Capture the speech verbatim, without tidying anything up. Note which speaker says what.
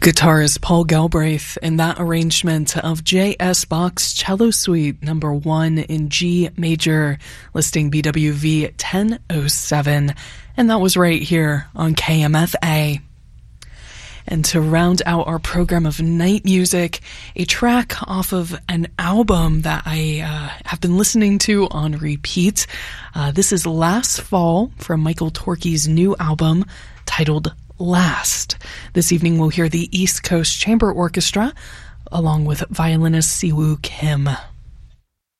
Speaker 1: Guitarist Paul Galbraith in that arrangement of J S. Bach's Cello Suite number one in G major, listing B W V ten oh seven, and that was right here on K M F A. And to round out our program of night music, a track off of an album that I uh, have been listening to on repeat. Uh, this is Last Fall from Michael Torke's new album titled Last. This evening we'll hear the East Coast Chamber Orchestra along with violinist Siwoo Kim.